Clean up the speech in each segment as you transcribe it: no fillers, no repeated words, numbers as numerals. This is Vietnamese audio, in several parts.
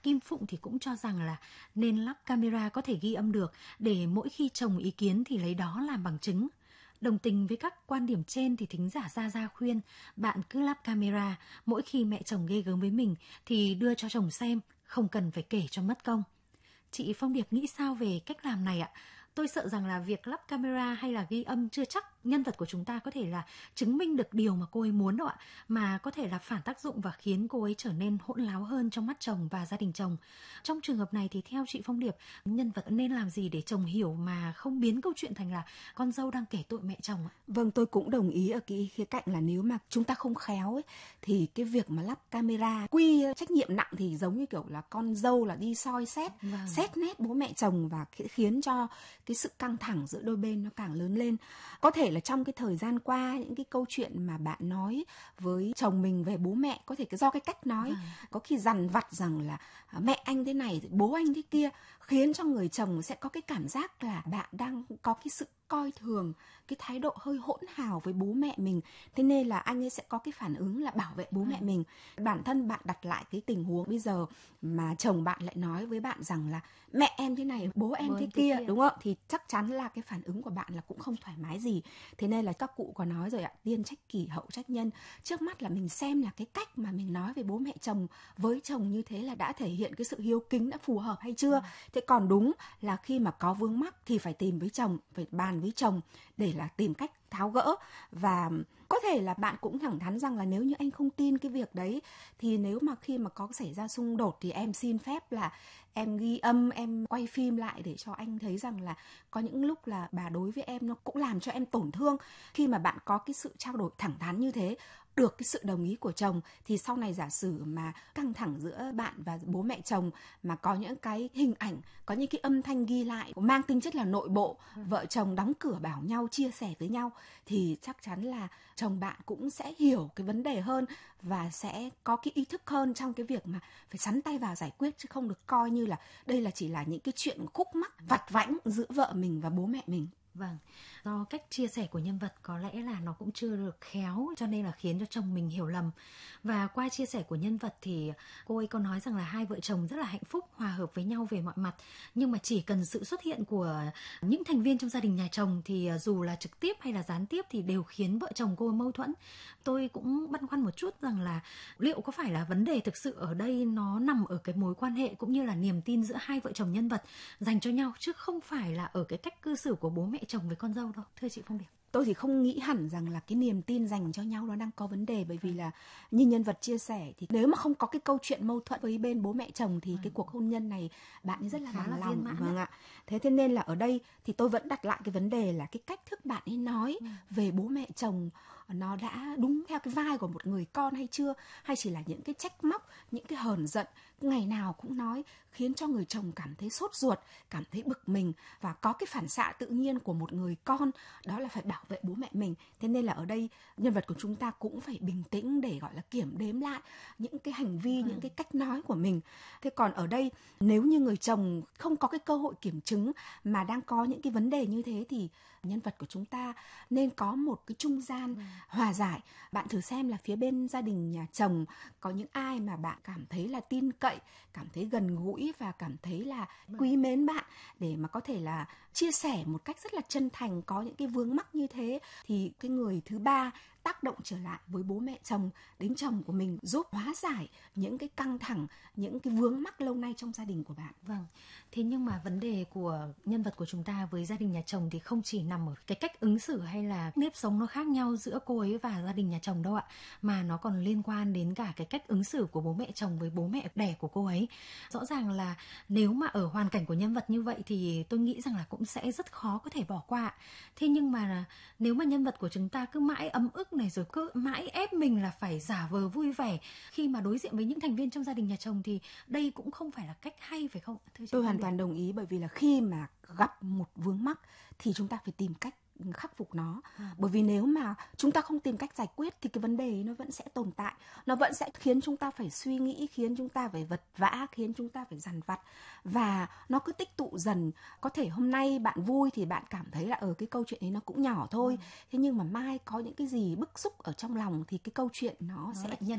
Kim Phụng thì cũng cho rằng là nên lắp camera có thể ghi âm được để mỗi khi chồng ý kiến thì lấy đó làm bằng chứng. Đồng tình với các quan điểm trên thì thính giả Gia khuyên bạn cứ lắp camera, mỗi khi mẹ chồng ghê gớm với mình thì đưa cho chồng xem, không cần phải kể cho mất công. Chị Phong Điệp nghĩ sao về cách làm này ạ? Tôi sợ rằng là việc lắp camera hay là ghi âm chưa chắc nhân vật của chúng ta có thể là chứng minh được điều mà cô ấy muốn đâu ạ, mà có thể là phản tác dụng và khiến cô ấy trở nên hỗn láo hơn trong mắt chồng và gia đình chồng. Trong trường hợp này thì theo chị Phong Điệp, nhân vật nên làm gì để chồng hiểu mà không biến câu chuyện thành là con dâu đang kể tội mẹ chồng ạ? Vâng, tôi cũng đồng ý ở cái khía cạnh là nếu mà chúng ta không khéo ấy, thì cái việc mà lắp camera quy trách nhiệm nặng thì giống như kiểu là con dâu là đi soi xét, xét nét bố mẹ chồng, và khiến cho cái sự căng thẳng giữa đôi bên nó càng lớn lên. Có thể là trong cái thời gian qua, những cái câu chuyện mà bạn nói với chồng mình về bố mẹ, có thể do cái cách nói, có khi dằn vặt rằng là mẹ anh thế này, bố anh thế kia, khiến cho người chồng sẽ có cái cảm giác là bạn đang có cái sự coi thường, cái thái độ hơi hỗn hào với bố mẹ mình. Thế nên là anh ấy sẽ có cái phản ứng là bảo vệ bố mẹ mình. Bản thân bạn đặt lại cái tình huống bây giờ mà chồng bạn lại nói với bạn rằng là mẹ em thế này, bố em thế kia, đúng không? Thì chắc chắn là cái phản ứng của bạn là cũng không thoải mái gì. Thế nên là các cụ có nói rồi ạ, tiên trách kỷ hậu trách nhân. Trước mắt là mình xem là cái cách mà mình nói về bố mẹ chồng với chồng như thế là đã thể hiện cái sự hiếu kính, đã phù hợp hay chưa. Thế còn đúng là khi mà có vướng mắc thì phải tìm với chồng, phải bàn với chồng để là tìm cách tháo gỡ. Và có thể là bạn cũng thẳng thắn rằng là nếu như anh không tin cái việc đấy thì nếu mà khi mà có xảy ra xung đột thì em xin phép là em ghi âm, em quay phim lại để cho anh thấy rằng là có những lúc là bà đối với em nó cũng làm cho em tổn thương. Khi mà bạn có cái sự trao đổi thẳng thắn như thế, được cái sự đồng ý của chồng, thì sau này giả sử mà căng thẳng giữa bạn và bố mẹ chồng mà có những cái hình ảnh, có những cái âm thanh ghi lại mang tính chất là nội bộ, vợ chồng đóng cửa bảo nhau, chia sẻ với nhau, thì chắc chắn là chồng bạn cũng sẽ hiểu cái vấn đề hơn và sẽ có cái ý thức hơn trong cái việc mà phải sắn tay vào giải quyết, chứ không được coi như là đây là chỉ là những cái chuyện khúc mắc vặt vãnh giữa vợ mình và bố mẹ mình. Vâng, do cách chia sẻ của nhân vật có lẽ là nó cũng chưa được khéo, cho nên là khiến cho chồng mình hiểu lầm. Và qua chia sẻ của nhân vật thì cô ấy có nói rằng là hai vợ chồng rất là hạnh phúc, hòa hợp với nhau về mọi mặt. Nhưng mà chỉ cần sự xuất hiện của những thành viên trong gia đình nhà chồng thì dù là trực tiếp hay là gián tiếp thì đều khiến vợ chồng cô mâu thuẫn. Tôi cũng băn khoăn một chút rằng là liệu có phải là vấn đề thực sự ở đây nó nằm ở cái mối quan hệ cũng như là niềm tin giữa hai vợ chồng nhân vật dành cho nhau, chứ không phải là ở cái cách cư xử của bố mẹ chồng với con dâu đâu, thưa chị Phong Điệp. Tôi thì không nghĩ hẳn rằng là cái niềm tin dành cho nhau nó đang có vấn đề, bởi vì là như nhân vật chia sẻ thì nếu mà không có cái câu chuyện mâu thuẫn với bên bố mẹ chồng thì cái cuộc hôn nhân này bạn ấy rất là bằng lòng. Vâng ạ. Thế nên là ở đây thì tôi vẫn đặt lại cái vấn đề là cái cách thức bạn ấy nói về bố mẹ chồng nó đã đúng theo cái vai của một người con hay chưa, hay chỉ là những cái trách móc, những cái hờn giận ngày nào cũng nói, khiến cho người chồng cảm thấy sốt ruột, cảm thấy bực mình và có cái phản xạ tự nhiên của một người con, đó là phải bảo vệ bố mẹ mình. Thế nên là ở đây nhân vật của chúng ta cũng phải bình tĩnh để gọi là kiểm đếm lại những cái hành vi, những cái cách nói của mình. Thế còn ở đây nếu như người chồng không có cái cơ hội kiểm chứng mà đang có những cái vấn đề như thế thì nhân vật của chúng ta nên có một cái trung gian hòa giải. Bạn thử xem là phía bên gia đình nhà chồng có những ai mà bạn cảm thấy là tin cậy, cảm thấy gần gũi và cảm thấy là quý mến bạn để mà có thể là chia sẻ một cách rất là chân thành, có những cái vướng mắc như thế thì cái người thứ ba tác động trở lại với bố mẹ chồng đến chồng của mình, giúp hóa giải những cái căng thẳng, những cái vướng mắc lâu nay trong gia đình của bạn. Vâng, thế nhưng mà vấn đề của nhân vật của chúng ta với gia đình nhà chồng thì không chỉ nằm ở cái cách ứng xử hay là nếp sống nó khác nhau giữa cô ấy và gia đình nhà chồng đâu ạ, mà nó còn liên quan đến cả cái cách ứng xử của bố mẹ chồng với bố mẹ đẻ của cô ấy. Rõ ràng là nếu mà ở hoàn cảnh của nhân vật như vậy thì tôi nghĩ rằng là cũng sẽ rất khó có thể bỏ qua. Thế nhưng mà nếu mà nhân vật của chúng ta cứ mãi ấm ức này, rồi cứ mãi ép mình là phải giả vờ vui vẻ khi mà đối diện với những thành viên trong gia đình nhà chồng thì đây cũng không phải là cách hay, phải không? Tôi hoàn toàn đồng ý, bởi vì là khi mà gặp một vướng mắc thì chúng ta phải tìm cách khắc phục nó. Bởi vì nếu mà chúng ta không tìm cách giải quyết thì cái vấn đề nó vẫn sẽ tồn tại, nó vẫn sẽ khiến chúng ta phải suy nghĩ, khiến chúng ta phải vật vã, khiến chúng ta phải dằn vặt, và nó cứ tích tụ dần. Có thể hôm nay bạn vui thì bạn cảm thấy là cái câu chuyện ấy nó cũng nhỏ thôi, thế nhưng mà mai có những cái gì bức xúc ở trong lòng thì cái câu chuyện nó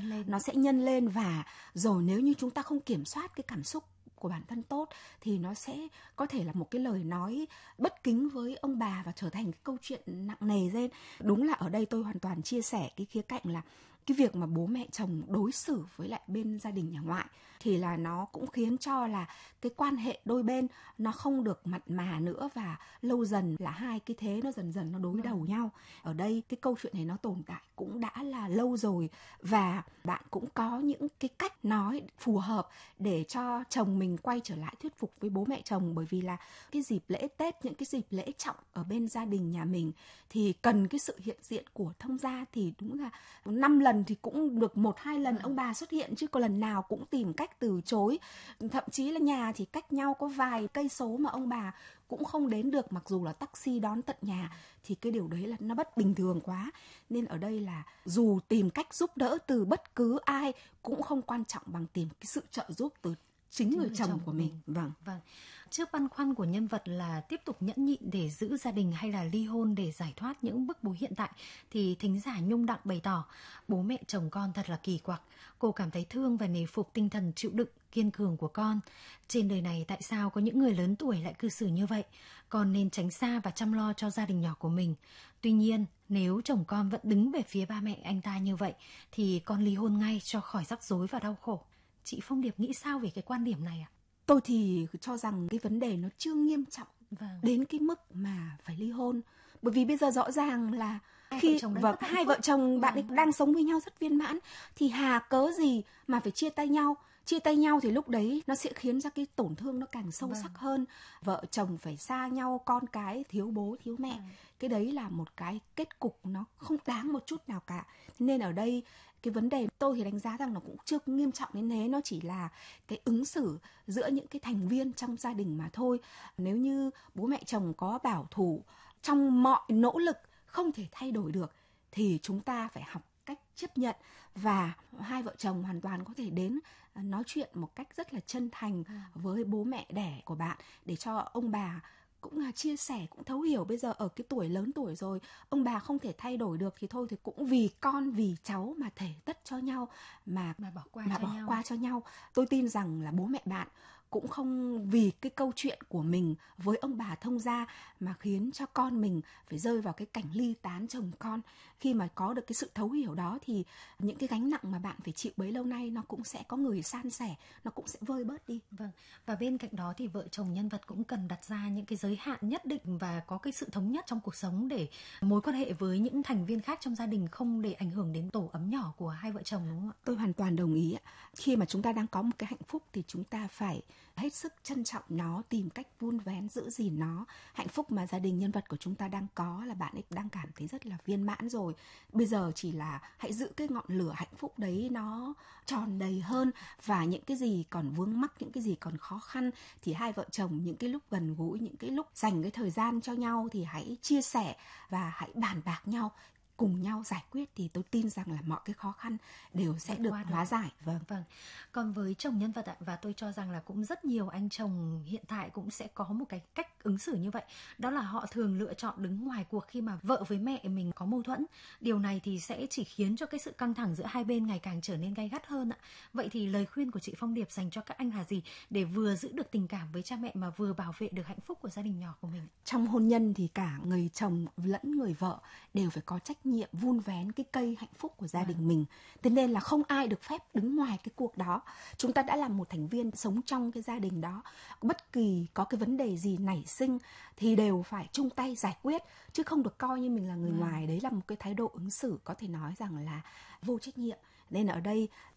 sẽ nhân lên, và rồi nếu như chúng ta không kiểm soát cái cảm xúc của bản thân tốt thì nó sẽ có thể là một cái lời nói bất kính với ông bà và trở thành cái câu chuyện nặng nề lên. Đúng là ở đây tôi hoàn toàn chia sẻ cái khía cạnh là cái việc mà bố mẹ chồng đối xử với lại bên gia đình nhà ngoại thì là nó cũng khiến cho là cái quan hệ đôi bên nó không được mặn mà nữa, và lâu dần là hai cái thế nó dần dần nó đối đầu nhau. Ở đây cái câu chuyện này nó tồn tại cũng đã là lâu rồi, và bạn cũng có những cái cách nói phù hợp để cho chồng mình quay trở lại thuyết phục với bố mẹ chồng. Bởi vì là cái dịp lễ Tết, những cái dịp lễ trọng ở bên gia đình nhà mình thì cần cái sự hiện diện của thông gia, thì đúng là 5 lần thì cũng được 1-2 lần ông bà xuất hiện, chứ có lần nào cũng tìm cách từ chối. Thậm chí là nhà thì cách nhau có vài cây số mà ông bà cũng không đến được, mặc dù là taxi đón tận nhà, thì cái điều đấy là nó bất bình thường quá. Nên ở đây là dù tìm cách giúp đỡ từ bất cứ ai cũng không quan trọng bằng tìm cái sự trợ giúp từ chính người chồng của mình. Vâng. Trước băn khoăn của nhân vật là tiếp tục nhẫn nhịn để giữ gia đình hay là ly hôn để giải thoát những bức bối hiện tại, thì thính giả Nhung Đặng bày tỏ: bố mẹ chồng con thật là kỳ quặc. Cô cảm thấy thương và nể phục tinh thần chịu đựng kiên cường của con. Trên đời này tại sao có những người lớn tuổi lại cư xử như vậy? Con nên tránh xa và chăm lo cho gia đình nhỏ của mình. Tuy nhiên, nếu chồng con vẫn đứng về phía ba mẹ anh ta như vậy thì con ly hôn ngay cho khỏi rắc rối và đau khổ. Chị Phong Điệp nghĩ sao về cái quan điểm này ạ? Tôi thì cho rằng cái vấn đề nó chưa nghiêm trọng đến cái mức mà phải ly hôn. Bởi vì bây giờ rõ ràng là khi hai vợ chồng bạn ấy đang sống với nhau rất viên mãn, thì hà cớ gì mà phải chia tay nhau. Chia tay nhau thì lúc đấy nó sẽ khiến ra cái tổn thương nó càng sâu sắc hơn. Vợ chồng phải xa nhau, con cái thiếu bố thiếu mẹ. Cái đấy là một cái kết cục nó không đáng một chút nào cả. Nên ở đây cái vấn đề tôi thì đánh giá rằng nó cũng chưa nghiêm trọng đến thế, nó chỉ là cái ứng xử giữa những cái thành viên trong gia đình mà thôi. Nếu như bố mẹ chồng có bảo thủ trong mọi nỗ lực không thể thay đổi được thì chúng ta phải học cách chấp nhận, và hai vợ chồng hoàn toàn có thể đến nói chuyện một cách rất là chân thành với bố mẹ đẻ của bạn, để cho ông bà cũng là chia sẻ, cũng thấu hiểu. Bây giờ ở cái tuổi lớn tuổi rồi, ông bà không thể thay đổi được thì thôi thì cũng vì con vì cháu mà thể tất cho nhau, mà bỏ qua cho nhau. Tôi tin rằng là bố mẹ bạn cũng không vì cái câu chuyện của mình với ông bà thông gia mà khiến cho con mình phải rơi vào cái cảnh ly tán chồng con. Khi mà có được cái sự thấu hiểu đó thì những cái gánh nặng mà bạn phải chịu bấy lâu nay nó cũng sẽ có người san sẻ, nó cũng sẽ vơi bớt đi. Vâng. Và bên cạnh đó thì vợ chồng nhân vật cũng cần đặt ra những cái giới hạn nhất định và có cái sự thống nhất trong cuộc sống để mối quan hệ với những thành viên khác trong gia đình không để ảnh hưởng đến tổ ấm nhỏ của hai vợ chồng, đúng không ạ? Tôi hoàn toàn đồng ý. Khi mà chúng ta đang có một cái hạnh phúc thì chúng ta phải hết sức trân trọng nó, tìm cách vun vén giữ gìn nó. Hạnh phúc mà gia đình nhân vật của chúng ta đang có là bạn ấy đang cảm thấy rất là viên mãn rồi. Bây giờ chỉ là hãy giữ cái ngọn lửa hạnh phúc đấy nó tròn đầy hơn, và những cái gì còn vướng mắc, những cái gì còn khó khăn thì hai vợ chồng những cái lúc gần gũi, những cái lúc dành cái thời gian cho nhau thì hãy chia sẻ và hãy bàn bạc nhau, cùng nhau giải quyết, thì tôi tin rằng là mọi cái khó khăn đều sẽ được hóa giải. Vâng. Còn với chồng nhân vật ạ, và tôi cho rằng là cũng rất nhiều anh chồng hiện tại cũng sẽ có một cái cách ứng xử như vậy, đó là họ thường lựa chọn đứng ngoài cuộc khi mà vợ với mẹ mình có mâu thuẫn. Điều này thì sẽ chỉ khiến cho cái sự căng thẳng giữa hai bên ngày càng trở nên gay gắt hơn ạ. Vậy thì lời khuyên của chị Phong Điệp dành cho các anh là gì để vừa giữ được tình cảm với cha mẹ mà vừa bảo vệ được hạnh phúc của gia đình nhỏ của mình? Trong hôn nhân thì cả người chồng lẫn người vợ đều phải có trách nhiệm vun vén cái cây hạnh phúc của gia đình mình. Thế nên là không ai được phép đứng ngoài cái cuộc đó. Chúng ta đã là một thành viên sống trong cái gia đình đó. Bất kỳ có cái vấn đề gì nảy sinh thì đều phải chung tay giải quyết, chứ không được coi như mình là người ngoài. Đấy là một cái thái độ ứng xử có thể nói rằng là vô trách nhiệm. Nên ở đây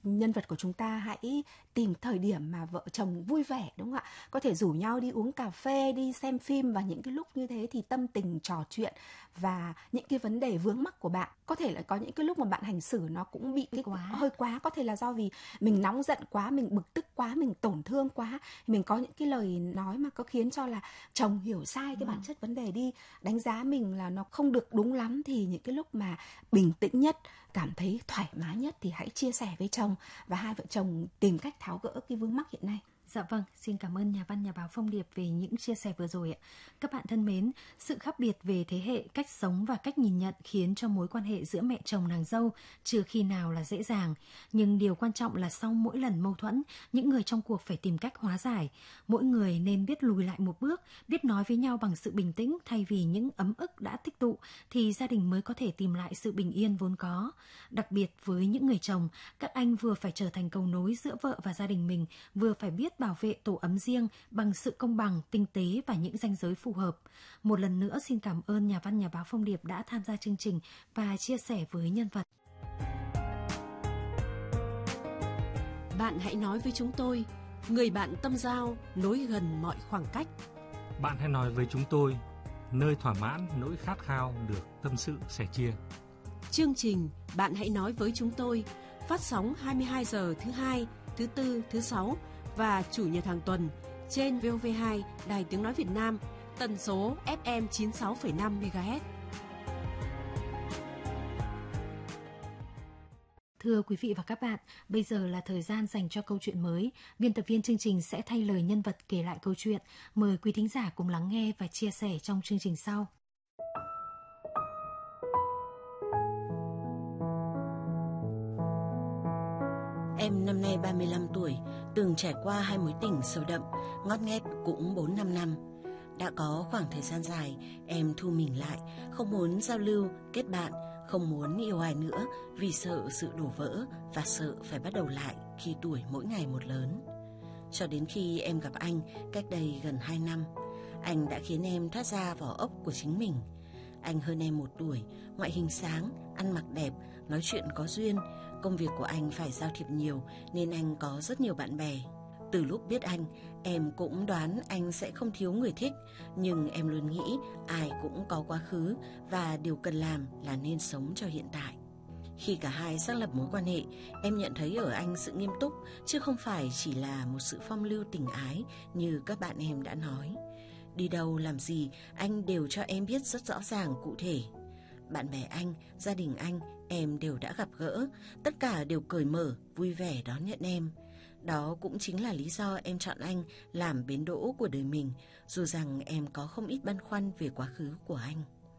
nhân vật của chúng ta hãy tìm thời điểm mà vợ chồng vui vẻ, đúng không ạ? Có thể rủ nhau đi uống cà phê, đi xem phim, và những cái lúc như thế thì tâm tình trò chuyện và những cái vấn đề vướng mắc của bạn, có thể là có những cái lúc mà bạn hành xử nó cũng bị hơi quá, có thể là do vì mình nóng giận quá, mình bực tức quá, mình tổn thương quá, mình có những cái lời nói mà có khiến cho là chồng hiểu sai cái bản chất vấn đề đi, đánh giá mình là nó không được đúng lắm. Thì những cái lúc mà bình tĩnh nhất, cảm thấy thoải mái nhất thì hãy chia sẻ với chồng và hai vợ chồng tìm cách tháo gỡ cái vướng mắc hiện nay. Dạ vâng, xin cảm ơn nhà văn nhà báo Phong Điệp về những chia sẻ vừa rồi ạ. Các bạn thân mến, sự khác biệt về thế hệ, cách sống và cách nhìn nhận khiến cho mối quan hệ giữa mẹ chồng nàng dâu chưa khi nào là dễ dàng. Nhưng điều quan trọng là sau mỗi lần mâu thuẫn, những người trong cuộc phải tìm cách hóa giải. Mỗi người nên biết lùi lại một bước, biết nói với nhau bằng sự bình tĩnh thay vì những ấm ức đã tích tụ, thì gia đình mới có thể tìm lại sự bình yên vốn có. Đặc biệt với những người chồng, các anh vừa phải trở thành cầu nối giữa vợ và gia đình mình, vừa phải biết bảo vệ tổ ấm riêng bằng sự công bằng, tinh tế và những ranh giới phù hợp. Một lần nữa xin cảm ơn nhà văn nhà báo Phong Điệp đã tham gia chương trình và chia sẻ với nhân vật. Bạn hãy nói với chúng tôi, người bạn tâm giao nối gần mọi khoảng cách. Bạn hãy nói với chúng tôi, nơi thỏa mãn nỗi khát khao được tâm sự sẻ chia. Chương trình Bạn hãy nói với chúng tôi phát sóng 22 giờ thứ Hai, thứ Tư, thứ Sáu và Chủ nhật hàng tuần trên VOV2 Đài Tiếng Nói Việt Nam, tần số FM 96,5 MHz. Thưa quý vị và các bạn, bây giờ là thời gian dành cho câu chuyện mới. Biên tập viên chương trình sẽ thay lời nhân vật kể lại câu chuyện. Mời quý thính giả cùng lắng nghe và chia sẻ trong chương trình sau. Em năm nay 35 tuổi, từng trải qua 2 mối tình sâu đậm, ngót nghét cũng 4-5 năm. Đã có khoảng thời gian dài, em thu mình lại, không muốn giao lưu, kết bạn, không muốn yêu ai nữa vì sợ sự đổ vỡ và sợ phải bắt đầu lại khi tuổi mỗi ngày một lớn. Cho đến khi em gặp anh cách đây gần 2 năm, anh đã khiến em thoát ra vỏ ốc của chính mình. Anh hơn em 1 tuổi, ngoại hình sáng, ăn mặc đẹp, nói chuyện có duyên. Công việc của anh phải giao thiệp nhiều nên anh có rất nhiều bạn bè. Từ lúc biết anh, em cũng đoán anh sẽ không thiếu người thích, nhưng em luôn nghĩ ai cũng có quá khứ và điều cần làm là nên sống cho hiện tại. Khi cả hai xác lập mối quan hệ, em nhận thấy ở anh sự nghiêm túc, chứ không phải chỉ là một sự phong lưu tình ái như các bạn em đã nói. Đi đâu làm gì, anh đều cho em biết rất rõ ràng cụ thể. Bạn bè anh, gia đình anh, em đều đã gặp gỡ, tất cả đều cởi mở, vui vẻ đón nhận em. Đó cũng chính là lý do em chọn anh làm bến đỗ của đời mình, dù rằng em có không ít băn khoăn về quá khứ của anh.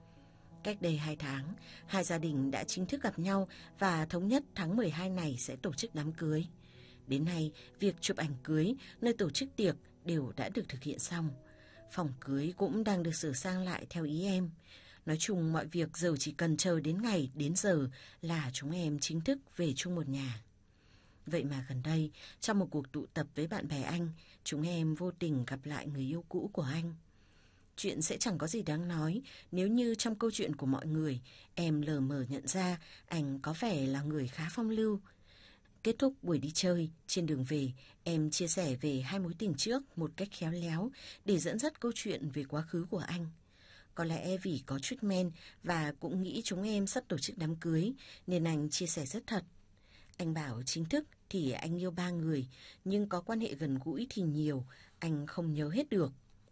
Cách đây 2 tháng, hai gia đình đã chính thức gặp nhau và thống nhất tháng 12 này sẽ tổ chức đám cưới. Đến nay, việc chụp ảnh cưới, nơi tổ chức tiệc đều đã được thực hiện xong. Phòng cưới cũng đang được sửa sang lại theo ý em. Nói chung mọi việc giờ chỉ cần chờ đến ngày, đến giờ là chúng em chính thức về chung một nhà. Vậy mà gần đây, trong một cuộc tụ tập với bạn bè anh, chúng em vô tình gặp lại người yêu cũ của anh. Chuyện sẽ chẳng có gì đáng nói nếu như trong câu chuyện của mọi người, em lờ mờ nhận ra anh có vẻ là người khá phong lưu. Kết thúc buổi đi chơi, trên đường về, em chia sẻ về 2 mối tình trước một cách khéo léo để dẫn dắt câu chuyện về quá khứ của anh. Có lẽ vì có chút men và cũng nghĩ chúng em sắp tổ chức đám cưới nên anh chia sẻ rất thật. Anh bảo chính thức thì anh yêu 3 người, nhưng có quan hệ gần gũi thì nhiều, anh không nhớ hết được.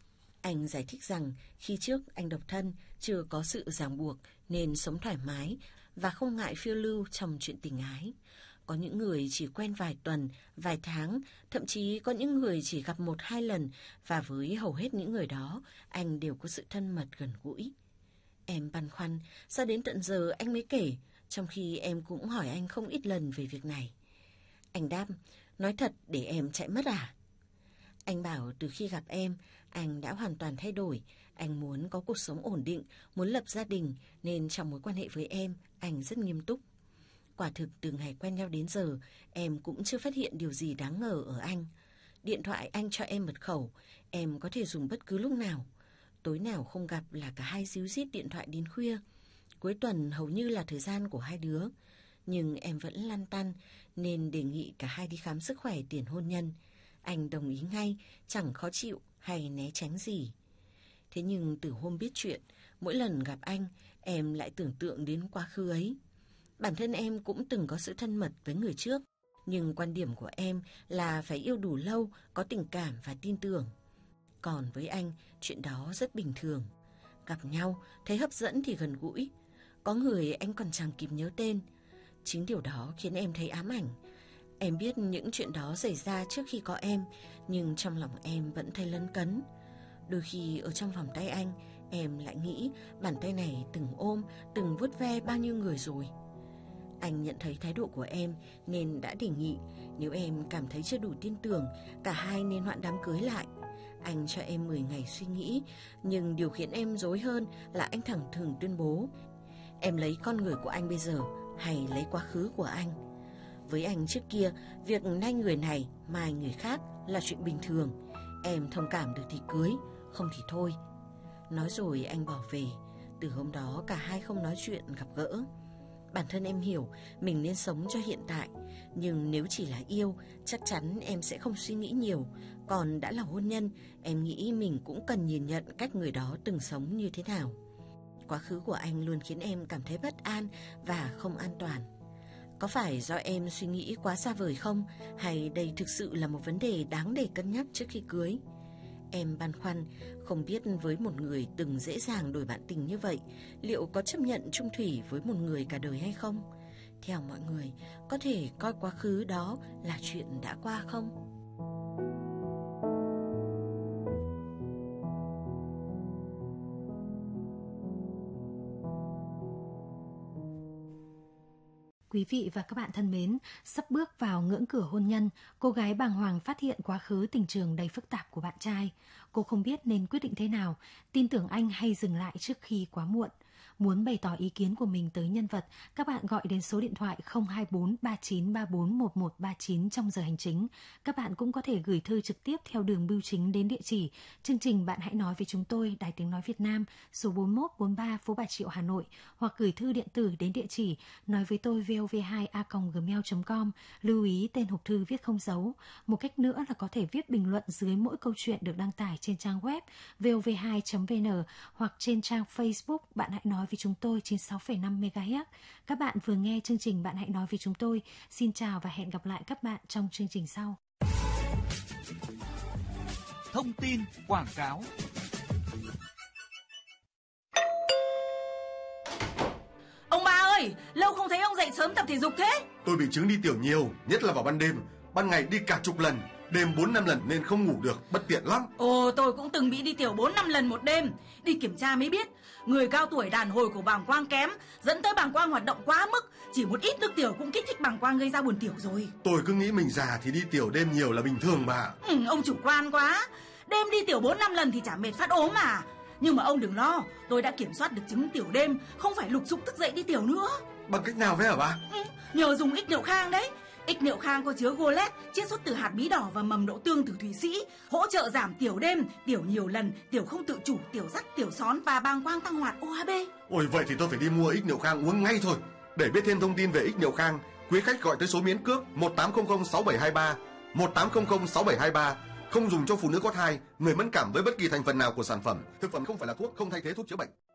Anh giải thích rằng khi trước anh độc thân, chưa có sự ràng buộc nên sống thoải mái và không ngại phiêu lưu trong chuyện tình ái. Có những người chỉ quen vài tuần, vài tháng, thậm chí có những người chỉ gặp 1-2 lần, và với hầu hết những người đó, anh đều có sự thân mật gần gũi. Em băn khoăn, sao đến tận giờ anh mới kể, trong khi em cũng hỏi anh không ít lần về việc này. Anh đáp, nói thật để em chạy mất à? Anh bảo từ khi gặp em, anh đã hoàn toàn thay đổi. Anh muốn có cuộc sống ổn định, muốn lập gia đình, nên trong mối quan hệ với em, anh rất nghiêm túc. Quả thực từ ngày quen nhau đến giờ, em cũng chưa phát hiện điều gì đáng ngờ ở anh. Điện thoại anh cho em mật khẩu, em có thể dùng bất cứ lúc nào. Tối nào không gặp là cả hai ríu rít điện thoại đến khuya. Cuối tuần hầu như là thời gian của hai đứa. Nhưng em vẫn lăn tăn nên đề nghị cả hai đi khám sức khỏe tiền hôn nhân. Anh đồng ý ngay, chẳng khó chịu hay né tránh gì. Thế nhưng từ hôm biết chuyện, mỗi lần gặp anh, em lại tưởng tượng đến quá khứ ấy. Bản thân em cũng từng có sự thân mật với người trước, nhưng quan điểm của em là phải yêu đủ lâu, có tình cảm và tin tưởng. Còn với anh, chuyện đó rất bình thường. Gặp nhau, thấy hấp dẫn thì gần gũi. Có người anh còn chẳng kịp nhớ tên. Chính điều đó khiến em thấy ám ảnh. Em biết những chuyện đó xảy ra trước khi có em, nhưng trong lòng em vẫn thấy lấn cấn. Đôi khi ở trong vòng tay anh, em lại nghĩ bàn tay này từng ôm, từng vuốt ve bao nhiêu người rồi. Anh nhận thấy thái độ của em nên đã đề nghị nếu em cảm thấy chưa đủ tin tưởng, cả hai nên hoãn đám cưới lại. Anh cho em 10 ngày suy nghĩ, nhưng điều khiến em rối hơn là anh thẳng thừng tuyên bố: em lấy con người của anh bây giờ hay lấy quá khứ của anh? Với anh trước kia, việc nay người này mai người khác là chuyện bình thường. Em thông cảm được thì cưới, không thì thôi. Nói rồi anh bỏ về. Từ hôm đó cả hai không nói chuyện gặp gỡ. Bản thân em hiểu mình nên sống cho hiện tại, nhưng nếu chỉ là yêu, chắc chắn em sẽ không suy nghĩ nhiều. Còn đã là hôn nhân, em nghĩ mình cũng cần nhìn nhận cách người đó từng sống như thế nào. Quá khứ của anh luôn khiến em cảm thấy bất an và không an toàn. Có phải do em suy nghĩ quá xa vời không? Hay đây thực sự là một vấn đề đáng để cân nhắc trước khi cưới? Em băn khoăn, không biết với một người từng dễ dàng đổi bạn tình như vậy, liệu có chấp nhận chung thủy với một người cả đời hay không? Theo mọi người, có thể coi quá khứ đó là chuyện đã qua không? Quý vị và các bạn thân mến, sắp bước vào ngưỡng cửa hôn nhân, cô gái bàng hoàng phát hiện quá khứ tình trường đầy phức tạp của bạn trai. Cô không biết nên quyết định thế nào, tin tưởng anh hay dừng lại trước khi quá muộn. Muốn bày tỏ ý kiến của mình tới nhân vật, các bạn gọi đến số điện thoại 024 3934 1139 trong giờ hành chính. Các bạn cũng có thể gửi thư trực tiếp theo đường bưu chính đến địa chỉ chương trình Bạn Hãy Nói Với Chúng Tôi, Đài Tiếng Nói Việt Nam, số 4143 phố Bà Triệu, Hà Nội, hoặc gửi thư điện tử đến địa chỉ nói với tôi vov2a@gmail.com. Lưu ý tên hộp thư viết không dấu. Một cách nữa là có thể viết bình luận dưới mỗi câu chuyện được đăng tải trên trang web vov2.vn hoặc trên trang Facebook Bạn Hãy Nói Với Chúng Tôi 96,5 MHz. Các bạn vừa nghe chương trình Bạn Hãy Nói Với Chúng Tôi. Xin chào và hẹn gặp lại các bạn trong chương trình sau. Thông tin quảng cáo. Ông ba ơi, lâu không thấy ông dậy sớm tập thể dục thế. Tôi bị chứng đi tiểu nhiều, nhất là vào ban đêm. Ban ngày đi cả chục lần, đêm 4-5 lần nên không ngủ được, bất tiện lắm. Ồ, tôi cũng từng bị đi tiểu 4-5 lần một đêm. Đi kiểm tra mới biết, người cao tuổi đàn hồi của bàng quang kém, dẫn tới bàng quang hoạt động quá mức. Chỉ một ít nước tiểu cũng kích thích bàng quang gây ra buồn tiểu rồi. Tôi cứ nghĩ mình già thì đi tiểu đêm nhiều là bình thường mà. Ông chủ quan quá. Đêm đi tiểu 4-5 lần thì chả mệt phát ốm mà. Nhưng mà ông đừng lo, tôi đã kiểm soát được chứng tiểu đêm, không phải lục sục thức dậy đi tiểu nữa. Bằng cách nào vậy hả bà? Nhờ dùng ích niệu khang đấy. Ích niệu khang có chứa golet, chiết xuất từ hạt bí đỏ và mầm đậu tương từ Thụy Sĩ, hỗ trợ giảm tiểu đêm, tiểu nhiều lần, tiểu không tự chủ, tiểu rắc, tiểu són và bàng quang tăng hoạt OHB. Ôi vậy thì tôi phải đi mua ích niệu khang uống ngay thôi. Để biết thêm thông tin về ích niệu khang, quý khách gọi tới số miễn cước 1800 6723, 1800 6723. Không dùng cho phụ nữ có thai, người mẫn cảm với bất kỳ thành phần nào của sản phẩm. Thực phẩm không phải là thuốc, không thay thế thuốc chữa bệnh.